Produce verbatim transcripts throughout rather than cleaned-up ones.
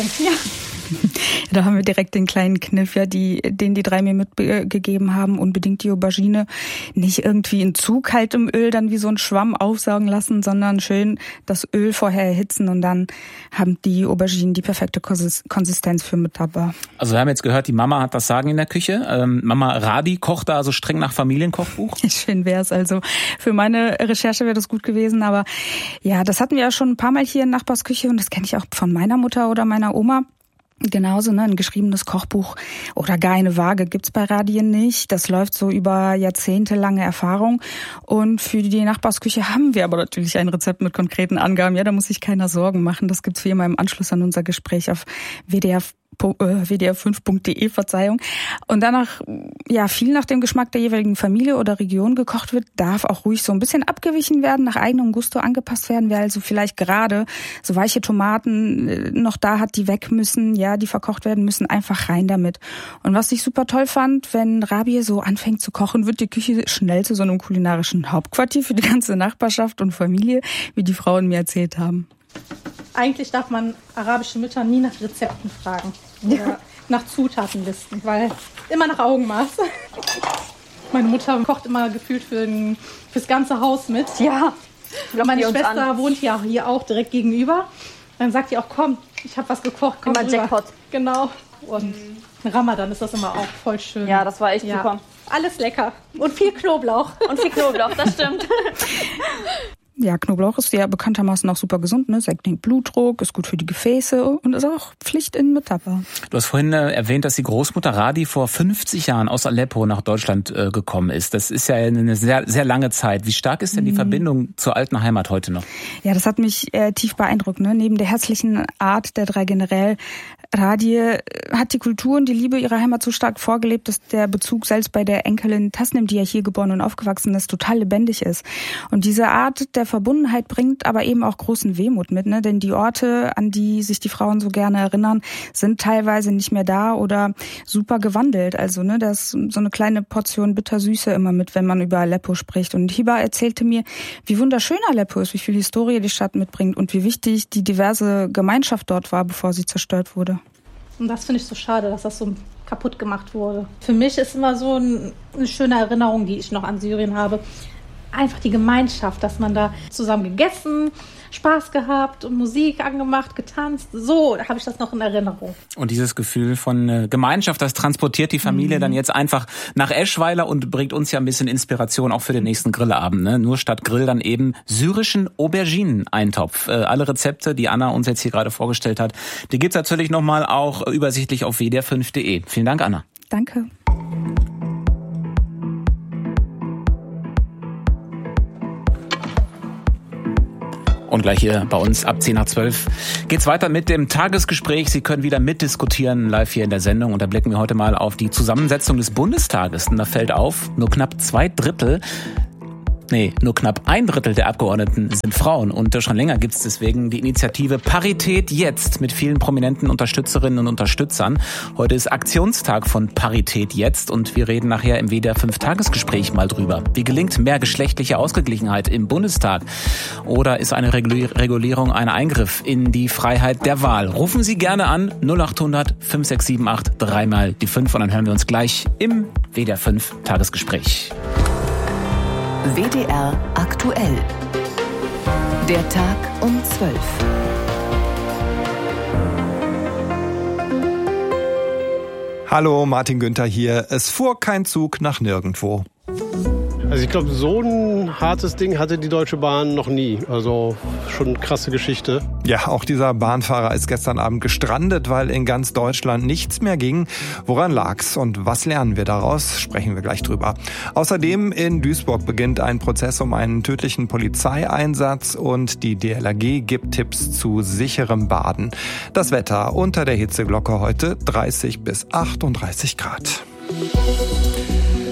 Ja. Da haben wir direkt den kleinen Kniff, ja, die, den die drei mir mitgegeben haben. Unbedingt die Aubergine nicht irgendwie in zu kaltem Öl dann wie so ein Schwamm aufsaugen lassen, sondern schön das Öl vorher erhitzen und dann haben die Auberginen die perfekte Konsistenz für Mutaba. Also wir haben jetzt gehört, die Mama hat das Sagen in der Küche. Ähm, Mama Rabi kocht da also streng nach Familienkochbuch? Schön wär's. Also für meine Recherche wäre das gut gewesen, aber ja, das hatten wir ja schon ein paar Mal hier in Nachbarsküche und das kenne ich auch von meiner Mutter oder meiner Oma. Genauso, ne, ein geschriebenes Kochbuch oder gar eine Waage gibt's bei Radien nicht. Das läuft so über jahrzehntelange Erfahrung. Und für die Nachbarsküche haben wir aber natürlich ein Rezept mit konkreten Angaben. Ja, da muss sich keiner Sorgen machen. Das gibt's wie immer im Anschluss an unser Gespräch auf W D R w d r fünf punkt d e, Verzeihung. Und danach, ja, viel nach dem Geschmack der jeweiligen Familie oder Region gekocht wird, darf auch ruhig so ein bisschen abgewichen werden, nach eigenem Gusto angepasst werden. Wer also vielleicht gerade so weiche Tomaten noch da hat, die weg müssen, ja, die verkocht werden müssen, einfach rein damit. Und was ich super toll fand, wenn Rabi so anfängt zu kochen, wird die Küche schnell zu so einem kulinarischen Hauptquartier für die ganze Nachbarschaft und Familie, wie die Frauen mir erzählt haben. Eigentlich darf man arabische Mütter nie nach Rezepten fragen oder ja. nach Zutatenlisten, weil immer nach Augenmaß. Meine Mutter kocht immer gefühlt für ein, fürs ganze Haus mit. Ja. Meine Schwester wohnt ja hier auch direkt gegenüber. Dann sagt die auch, komm, ich habe was gekocht, komm immer rüber. Jackpot. Genau. Und in Ramadan ist das immer auch voll schön. Ja, das war echt ja. super. Alles lecker. Und viel Knoblauch. Und viel Knoblauch, das stimmt. Ja, Knoblauch ist ja bekanntermaßen auch super gesund, ne? Senkt den Blutdruck, ist gut für die Gefäße und ist auch Pflicht in Mutaba. Du hast vorhin äh, erwähnt, dass die Großmutter Radi vor fünfzig Jahren aus Aleppo nach Deutschland äh, gekommen ist. Das ist ja eine sehr, sehr lange Zeit. Wie stark ist denn die mhm. Verbindung zur alten Heimat heute noch? Ja, das hat mich äh, tief beeindruckt, ne? Neben der herzlichen Art der drei generell Radie hat die Kultur und die Liebe ihrer Heimat so stark vorgelebt, dass der Bezug selbst bei der Enkelin Tasnim, die ja hier geboren und aufgewachsen ist, total lebendig ist. Und diese Art der Verbundenheit bringt aber eben auch großen Wehmut mit, ne? Denn die Orte, an die sich die Frauen so gerne erinnern, sind teilweise nicht mehr da oder super gewandelt. Also, ne, da ist so eine kleine Portion Bittersüße immer mit, wenn man über Aleppo spricht. Und Hiba erzählte mir, wie wunderschön Aleppo ist, wie viel Historie die Stadt mitbringt und wie wichtig die diverse Gemeinschaft dort war, bevor sie zerstört wurde. Und das finde ich so schade, dass das so kaputt gemacht wurde. Für mich ist immer so ein, eine schöne Erinnerung, die ich noch an Syrien habe. Einfach die Gemeinschaft, dass man da zusammen gegessen, Spaß gehabt und Musik angemacht, getanzt. So habe ich das noch in Erinnerung. Und dieses Gefühl von Gemeinschaft, das transportiert die Familie mhm. dann jetzt einfach nach Eschweiler und bringt uns ja ein bisschen Inspiration auch für den nächsten Grillabend. Ne? Nur statt Grill dann eben syrischen Aubergineneintopf. Äh, alle Rezepte, die Anna uns jetzt hier gerade vorgestellt hat, die gibt's natürlich nochmal auch übersichtlich auf w d r fünf punkt d e. Vielen Dank, Anna. Danke. Und gleich hier bei uns ab zehn nach zwölf geht's weiter mit dem Tagesgespräch. Sie können wieder mitdiskutieren live hier in der Sendung. Und da blicken wir heute mal auf die Zusammensetzung des Bundestages. Und da fällt auf, nur knapp zwei Drittel Nee, nur knapp ein Drittel der Abgeordneten sind Frauen. Und schon länger gibt es deswegen die Initiative Parität jetzt mit vielen prominenten Unterstützerinnen und Unterstützern. Heute ist Aktionstag von Parität jetzt und wir reden nachher im W D R fünf Tagesgespräch mal drüber. Wie gelingt mehr geschlechtliche Ausgeglichenheit im Bundestag? Oder ist eine Regulierung ein Eingriff in die Freiheit der Wahl? Rufen Sie gerne an null acht hundert fünf sechs sieben acht dreimal die fünf und dann hören wir uns gleich im W D R fünf Tagesgespräch. W D R aktuell. Der Tag um zwölf. Hallo, Martin Günther hier. Es fuhr kein Zug nach nirgendwo. Also ich glaube, so ein hartes Ding hatte die Deutsche Bahn noch nie. Also schon eine krasse Geschichte. Ja, auch dieser Bahnfahrer ist gestern Abend gestrandet, weil in ganz Deutschland nichts mehr ging. Woran lag's und was lernen wir daraus? Sprechen wir gleich drüber. Außerdem in Duisburg beginnt ein Prozess um einen tödlichen Polizeieinsatz und die D L R G gibt Tipps zu sicherem Baden. Das Wetter unter der Hitzeglocke heute dreißig bis achtunddreißig Grad.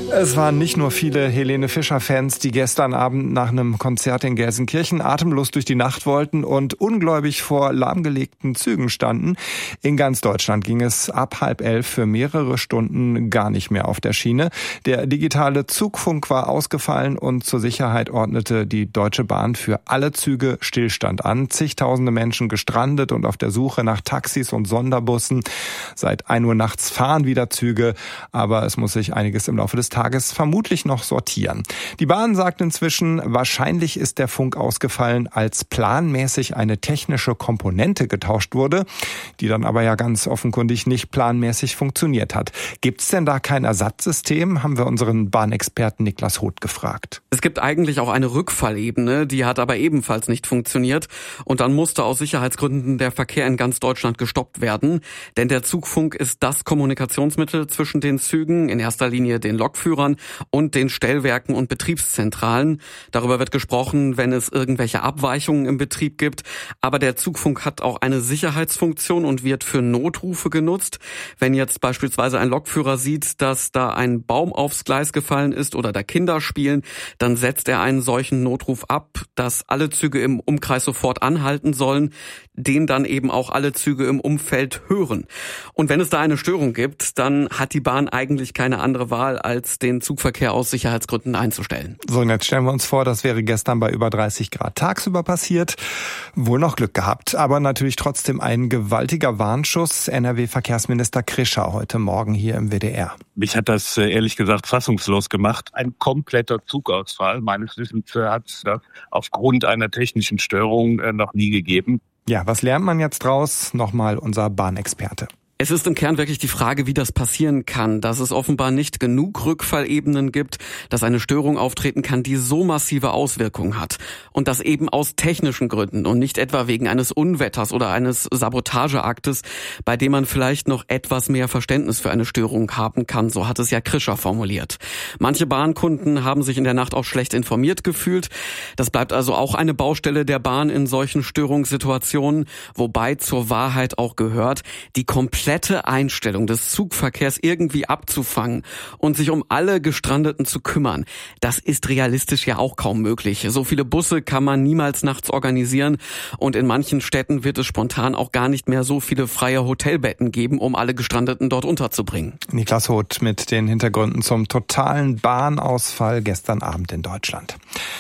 Es waren nicht nur viele Helene Fischer-Fans, die gestern Abend nach einem Konzert in Gelsenkirchen atemlos durch die Nacht wollten und ungläubig vor lahmgelegten Zügen standen. In ganz Deutschland ging es ab halb elf für mehrere Stunden gar nicht mehr auf der Schiene. Der digitale Zugfunk war ausgefallen und zur Sicherheit ordnete die Deutsche Bahn für alle Züge Stillstand an. Zigtausende Menschen gestrandet und auf der Suche nach Taxis und Sonderbussen. Seit ein Uhr nachts fahren wieder Züge, aber es muss sich einiges im Laufe des Tages vermutlich noch sortieren. Die Bahn sagt inzwischen, wahrscheinlich ist der Funk ausgefallen, als planmäßig eine technische Komponente getauscht wurde, die dann aber ja ganz offenkundig nicht planmäßig funktioniert hat. Gibt es denn da kein Ersatzsystem? Haben wir unseren Bahnexperten Niklas Hoth gefragt. Es gibt eigentlich auch eine Rückfallebene, die hat aber ebenfalls nicht funktioniert. Und dann musste aus Sicherheitsgründen der Verkehr in ganz Deutschland gestoppt werden. Denn der Zugfunk ist das Kommunikationsmittel zwischen den Zügen, in erster Linie den Lokführern und den Stellwerken und Betriebszentralen. Darüber wird gesprochen, wenn es irgendwelche Abweichungen im Betrieb gibt. Aber der Zugfunk hat auch eine Sicherheitsfunktion und wird für Notrufe genutzt. Wenn jetzt beispielsweise ein Lokführer sieht, dass da ein Baum aufs Gleis gefallen ist oder da Kinder spielen, dann setzt er einen solchen Notruf ab, dass alle Züge im Umkreis sofort anhalten sollen, den dann eben auch alle Züge im Umfeld hören. Und wenn es da eine Störung gibt, dann hat die Bahn eigentlich keine andere Wahl, als den Zugverkehr aus Sicherheitsgründen einzustellen. So, und jetzt stellen wir uns vor, das wäre gestern bei über dreißig Grad tagsüber passiert. Wohl noch Glück gehabt, aber natürlich trotzdem ein gewaltiger Warnschuss. N R W-Verkehrsminister Krischer heute Morgen hier im W D R. Mich hat das ehrlich gesagt fassungslos gemacht. Ein kompletter Zugausfall. Meines Wissens hat es das aufgrund einer technischen Störung noch nie gegeben. Ja, was lernt man jetzt draus? Nochmal unser Bahnexperte. Es ist im Kern wirklich die Frage, wie das passieren kann, dass es offenbar nicht genug Rückfallebenen gibt, dass eine Störung auftreten kann, die so massive Auswirkungen hat. Und das eben aus technischen Gründen und nicht etwa wegen eines Unwetters oder eines Sabotageaktes, bei dem man vielleicht noch etwas mehr Verständnis für eine Störung haben kann, so hat es ja Krischer formuliert. Manche Bahnkunden haben sich in der Nacht auch schlecht informiert gefühlt. Das bleibt also auch eine Baustelle der Bahn in solchen Störungssituationen, wobei zur Wahrheit auch gehört, die komplette komplette Einstellung des Zugverkehrs irgendwie abzufangen und sich um alle Gestrandeten zu kümmern, das ist realistisch ja auch kaum möglich. So viele Busse kann man niemals nachts organisieren und in manchen Städten wird es spontan auch gar nicht mehr so viele freie Hotelbetten geben, um alle Gestrandeten dort unterzubringen. Niklas Hoth mit den Hintergründen zum totalen Bahnausfall gestern Abend in Deutschland.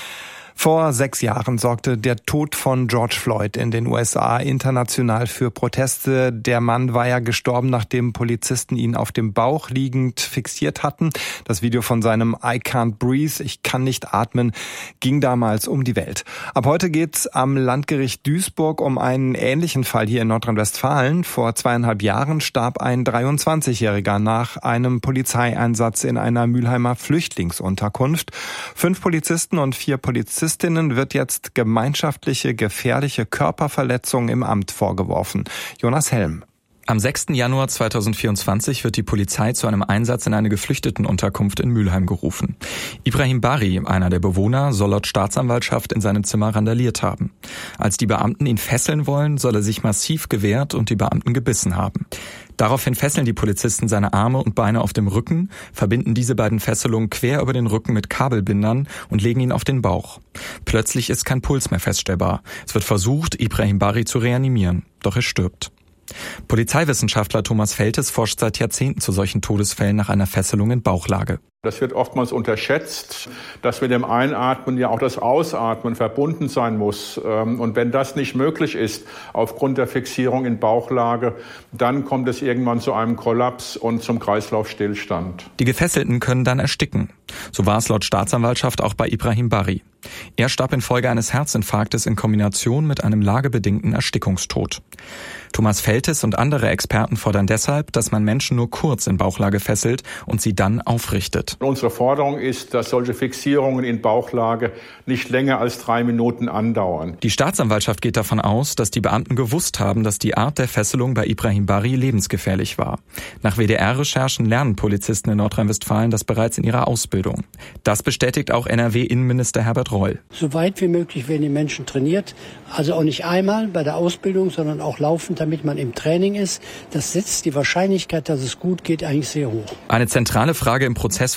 Vor sechs Jahren sorgte der Tod von George Floyd in den U S A international für Proteste. Der Mann war ja gestorben, nachdem Polizisten ihn auf dem Bauch liegend fixiert hatten. Das Video von seinem I can't breathe, ich kann nicht atmen, ging damals um die Welt. Ab heute geht's am Landgericht Duisburg um einen ähnlichen Fall hier in Nordrhein-Westfalen. Vor zweieinhalb Jahren starb ein dreiundzwanzigjähriger nach einem Polizeieinsatz in einer Mülheimer Flüchtlingsunterkunft. Fünf Polizisten und vier Polizisten wird jetzt gemeinschaftliche gefährliche Körperverletzung im Amt vorgeworfen. Jonas Helm. Am sechsten Januar zweitausendvierundzwanzig wird die Polizei zu einem Einsatz in eine Geflüchtetenunterkunft in Mülheim gerufen. Ibrahim Bari, einer der Bewohner, soll laut Staatsanwaltschaft in seinem Zimmer randaliert haben. Als die Beamten ihn fesseln wollen, soll er sich massiv gewehrt und die Beamten gebissen haben. Daraufhin fesseln die Polizisten seine Arme und Beine auf dem Rücken, verbinden diese beiden Fesselungen quer über den Rücken mit Kabelbindern und legen ihn auf den Bauch. Plötzlich ist kein Puls mehr feststellbar. Es wird versucht, Ibrahim Bari zu reanimieren, doch er stirbt. Polizeiwissenschaftler Thomas Feltes forscht seit Jahrzehnten zu solchen Todesfällen nach einer Fesselung in Bauchlage. Das wird oftmals unterschätzt, dass mit dem Einatmen ja auch das Ausatmen verbunden sein muss. Und wenn das nicht möglich ist, aufgrund der Fixierung in Bauchlage, dann kommt es irgendwann zu einem Kollaps und zum Kreislaufstillstand. Die Gefesselten können dann ersticken. So war es laut Staatsanwaltschaft auch bei Ibrahim Bari. Er starb infolge eines Herzinfarktes in Kombination mit einem lagebedingten Erstickungstod. Thomas Feltes und andere Experten fordern deshalb, dass man Menschen nur kurz in Bauchlage fesselt und sie dann aufrichtet. Unsere Forderung ist, dass solche Fixierungen in Bauchlage nicht länger als drei Minuten andauern. Die Staatsanwaltschaft geht davon aus, dass die Beamten gewusst haben, dass die Art der Fesselung bei Ibrahim Bari lebensgefährlich war. Nach W D R-Recherchen lernen Polizisten in Nordrhein-Westfalen das bereits in ihrer Ausbildung. Das bestätigt auch N R W-Innenminister Herbert Reul. So weit wie möglich werden die Menschen trainiert, also auch nicht einmal bei der Ausbildung, sondern auch laufend, damit man im Training ist. Das setzt die Wahrscheinlichkeit, dass es gut geht, eigentlich sehr hoch. Eine zentrale Frage im Prozess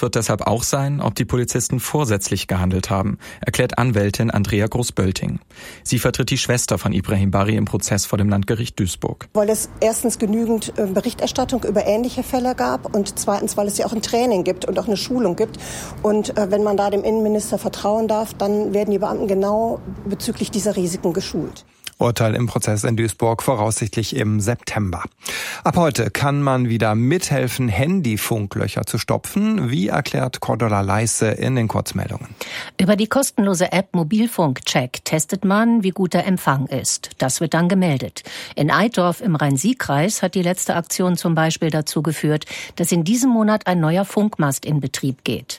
Besonders wird deshalb auch sein, ob die Polizisten vorsätzlich gehandelt haben, erklärt Anwältin Andrea Groß-Bölting. Sie vertritt die Schwester von Ibrahim Bari im Prozess vor dem Landgericht Duisburg. Weil es erstens genügend Berichterstattung über ähnliche Fälle gab und zweitens, weil es ja auch ein Training gibt und auch eine Schulung gibt. Und äh, wenn man da dem Innenminister vertrauen darf, dann werden die Beamten genau bezüglich dieser Risiken geschult. Urteil im Prozess in Duisburg voraussichtlich im September. Ab heute kann man wieder mithelfen, Handyfunklöcher zu stopfen, wie erklärt Cordula Leisse in den Kurzmeldungen. Über die kostenlose App Mobilfunkcheck testet man, wie gut der Empfang ist. Das wird dann gemeldet. In Eitorf im Rhein-Sieg-Kreis hat die letzte Aktion zum Beispiel dazu geführt, dass in diesem Monat ein neuer Funkmast in Betrieb geht.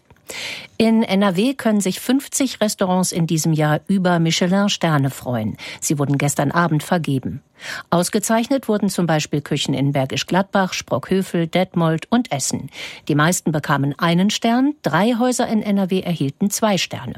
In N R W können sich fünfzig Restaurants in diesem Jahr über Michelin-Sterne freuen. Sie wurden gestern Abend vergeben. Ausgezeichnet wurden zum Beispiel Küchen in Bergisch Gladbach, Sprockhövel, Detmold und Essen. Die meisten bekamen einen Stern, drei Häuser in N R W erhielten zwei Sterne.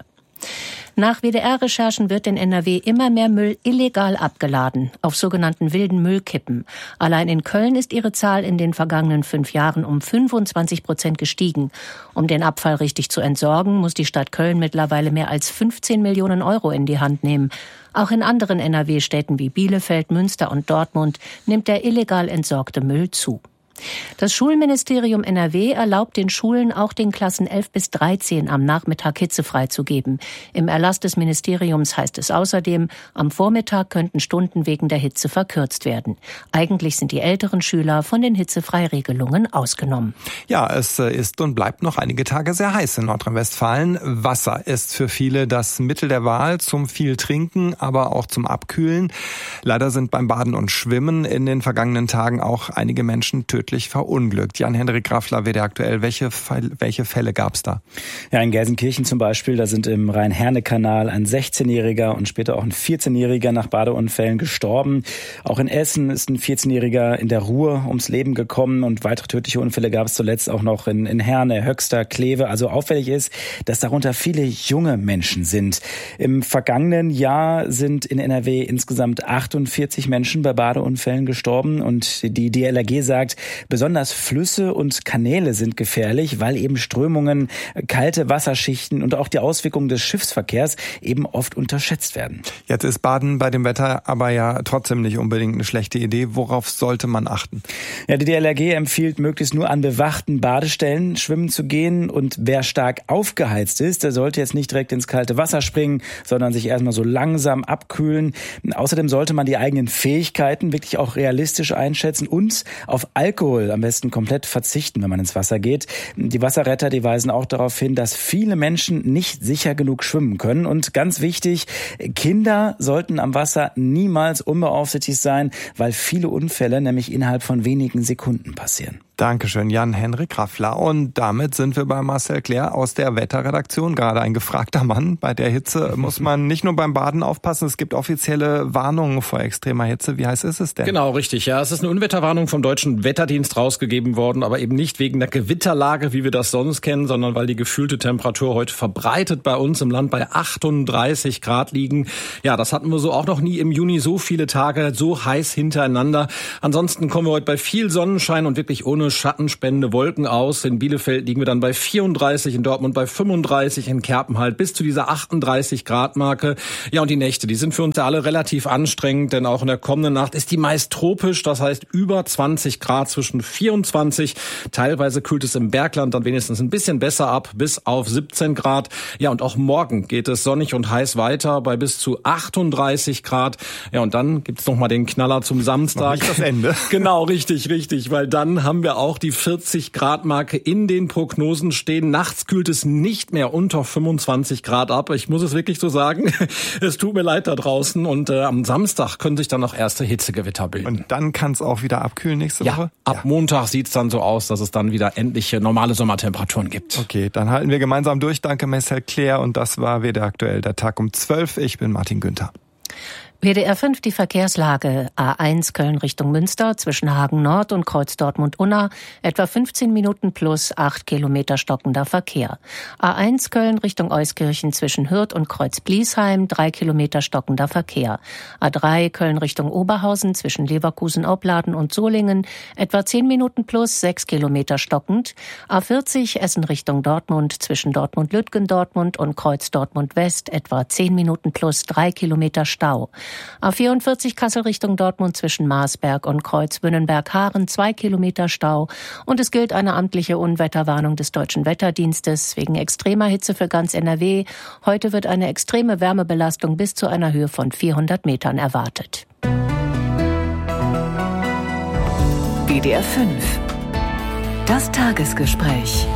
Nach W D R-Recherchen wird in N R W immer mehr Müll illegal abgeladen, auf sogenannten wilden Müllkippen. Allein in Köln ist ihre Zahl in den vergangenen fünf Jahren um fünfundzwanzig Prozent gestiegen. Um den Abfall richtig zu entsorgen, muss die Stadt Köln mittlerweile mehr als fünfzehn Millionen Euro in die Hand nehmen. Auch in anderen N R W-Städten wie Bielefeld, Münster und Dortmund nimmt der illegal entsorgte Müll zu. Das Schulministerium N R W erlaubt den Schulen auch den Klassen elf bis dreizehn am Nachmittag hitzefrei zu geben. Im Erlass des Ministeriums heißt es außerdem, am Vormittag könnten Stunden wegen der Hitze verkürzt werden. Eigentlich sind die älteren Schüler von den Hitzefreiregelungen ausgenommen. Ja, es ist und bleibt noch einige Tage sehr heiß in Nordrhein-Westfalen. Wasser ist für viele das Mittel der Wahl zum viel Trinken, aber auch zum Abkühlen. Leider sind beim Baden und Schwimmen in den vergangenen Tagen auch einige Menschen tödlich verunglückt. Jan-Henrik Graffler, W D R aktuell. Welche, welche Fälle gab es da? Ja, in Gelsenkirchen zum Beispiel, da sind im Rhein-Herne-Kanal ein sechzehnjähriger und später auch ein vierzehnjähriger nach Badeunfällen gestorben. Auch in Essen ist ein vierzehnjähriger in der Ruhr ums Leben gekommen und weitere tödliche Unfälle gab es zuletzt auch noch in, in Herne, Höxter, Kleve. Also auffällig ist, dass darunter viele junge Menschen sind. Im vergangenen Jahr sind in N R W insgesamt achtundvierzig Menschen bei Badeunfällen gestorben und die D L R G sagt, besonders Flüsse und Kanäle sind gefährlich, weil eben Strömungen, kalte Wasserschichten und auch die Auswirkungen des Schiffsverkehrs eben oft unterschätzt werden. Jetzt ist Baden bei dem Wetter aber ja trotzdem nicht unbedingt eine schlechte Idee. Worauf sollte man achten? Ja, die D L R G empfiehlt, möglichst nur an bewachten Badestellen schwimmen zu gehen. Und wer stark aufgeheizt ist, der sollte jetzt nicht direkt ins kalte Wasser springen, sondern sich erstmal so langsam abkühlen. Außerdem sollte man die eigenen Fähigkeiten wirklich auch realistisch einschätzen und auf Alkohol am besten komplett verzichten, wenn man ins Wasser geht. Die Wasserretter, die weisen auch darauf hin, dass viele Menschen nicht sicher genug schwimmen können. Und ganz wichtig, Kinder sollten am Wasser niemals unbeaufsichtigt sein, weil viele Unfälle nämlich innerhalb von wenigen Sekunden passieren. Dankeschön, Jan-Henrik Graffler. Und damit sind wir bei Marcel Claire aus der Wetterredaktion. Gerade ein gefragter Mann. Bei der Hitze muss man nicht nur beim Baden aufpassen, es gibt offizielle Warnungen vor extremer Hitze. Wie heiß ist es denn? Genau, richtig. Ja, es ist eine Unwetterwarnung vom Deutschen Wetterdienst rausgegeben worden, aber eben nicht wegen der Gewitterlage, wie wir das sonst kennen, sondern weil die gefühlte Temperatur heute verbreitet bei uns im Land bei achtunddreißig Grad liegen. Ja, das hatten wir so auch noch nie im Juni, so viele Tage so heiß hintereinander. Ansonsten kommen wir heute bei viel Sonnenschein und wirklich ohne schattenspendende Wolken aus. In Bielefeld liegen wir dann bei vierunddreißig, in Dortmund bei fünfunddreißig, in Kerpen halt bis zu dieser achtunddreißig Grad Marke. Ja, und die Nächte, die sind für uns ja alle relativ anstrengend, denn auch in der kommenden Nacht ist die meist tropisch, das heißt über zwanzig Grad, zwischen vierundzwanzig, teilweise kühlt es im Bergland dann wenigstens ein bisschen besser ab, bis auf siebzehn Grad. Ja, und auch morgen geht es sonnig und heiß weiter bei bis zu achtunddreißig Grad. Ja, und dann gibt's noch mal den Knaller zum Samstag. Noch nicht das Ende. Genau, richtig, richtig, weil dann haben wir auch die vierzig Grad Marke in den Prognosen stehen. Nachts kühlt es nicht mehr unter fünfundzwanzig Grad ab. Ich muss es wirklich so sagen. Es tut mir leid da draußen. Und äh, am Samstag können sich dann noch erste Hitzegewitter bilden. Und dann kann es auch wieder abkühlen nächste ja, Woche? Ab ja. Montag sieht es dann so aus, dass es dann wieder endlich normale Sommertemperaturen gibt. Okay, dann halten wir gemeinsam durch. Danke, Marcel Claire. Und das war W D R aktuell, der Tag um zwölf. Ich bin Martin Günther. W D R fünf die Verkehrslage. A eins Köln Richtung Münster zwischen Hagen Nord und Kreuz Dortmund-Unna etwa fünfzehn Minuten plus acht Kilometer stockender Verkehr. A eins Köln Richtung Euskirchen zwischen Hürth und Kreuz Bliesheim drei Kilometer stockender Verkehr. A drei Köln Richtung Oberhausen zwischen Leverkusen-Opladen und Solingen etwa zehn Minuten plus sechs Kilometer stockend. A vierzig Essen Richtung Dortmund zwischen Dortmund-Lütgendortmund und Kreuz Dortmund-West etwa zehn Minuten plus drei Kilometer Stau. A vierundvierzig Kassel Richtung Dortmund zwischen Marsberg und Kreuz Wünnenberg-Haaren zwei Kilometer Stau. Und es gilt eine amtliche Unwetterwarnung des Deutschen Wetterdienstes wegen extremer Hitze für ganz N R W. Heute wird eine extreme Wärmebelastung bis zu einer Höhe von vierhundert Metern erwartet. W D R fünf. Das Tagesgespräch.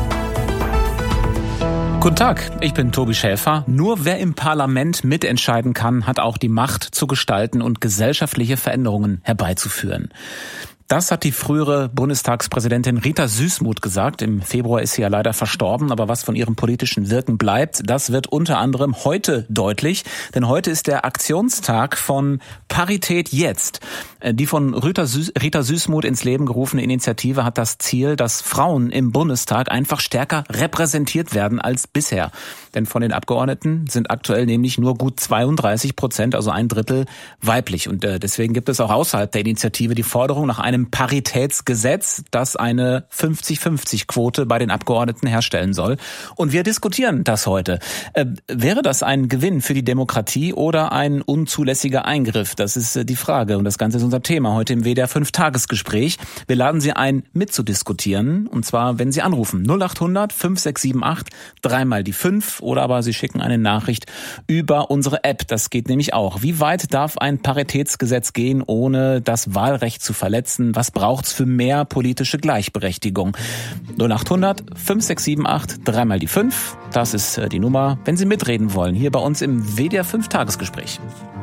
Guten Tag, ich bin Tobi Schäfer. Nur wer im Parlament mitentscheiden kann, hat auch die Macht zu gestalten und gesellschaftliche Veränderungen herbeizuführen. Das hat die frühere Bundestagspräsidentin Rita Süssmuth gesagt. Im Februar ist sie ja leider verstorben, aber was von ihrem politischen Wirken bleibt, das wird unter anderem heute deutlich. Denn heute ist der Aktionstag von Parität jetzt. Die von Rita, Süß, Rita Süssmuth ins Leben gerufene Initiative hat das Ziel, dass Frauen im Bundestag einfach stärker repräsentiert werden als bisher. Denn von den Abgeordneten sind aktuell nämlich nur gut zweiunddreißig Prozent, also ein Drittel, weiblich. Und deswegen gibt es auch außerhalb der Initiative die Forderung nach einem Paritätsgesetz, das eine fünfzig fünfzig Quote bei den Abgeordneten herstellen soll. Und wir diskutieren das heute. Äh, wäre das ein Gewinn für die Demokratie oder ein unzulässiger Eingriff? Das ist äh, die Frage. Und das Ganze ist unser Thema heute im W D R fünf Tagesgespräch. Wir laden Sie ein, mitzudiskutieren. Und zwar, wenn Sie anrufen. null acht hundert fünf sechs sieben acht, dreimal die fünf. Oder aber Sie schicken eine Nachricht über unsere App. Das geht nämlich auch. Wie weit darf ein Paritätsgesetz gehen, ohne das Wahlrecht zu verletzen? Was braucht's für mehr politische Gleichberechtigung? null acht hundert fünf sechs sieben acht, dreimal die fünf. Das ist die Nummer, wenn Sie mitreden wollen, hier bei uns im W D R fünf Tagesgespräch.